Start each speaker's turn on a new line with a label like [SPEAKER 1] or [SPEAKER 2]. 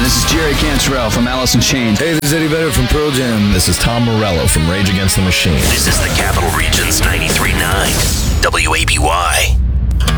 [SPEAKER 1] This is Jerry Cantrell from Alice in Chains.
[SPEAKER 2] Hey, this is Eddie Vedder from Pearl Jam.
[SPEAKER 3] This is Tom Morello from Rage Against the Machine.
[SPEAKER 4] This is the Capital Region's 93.9 WABY.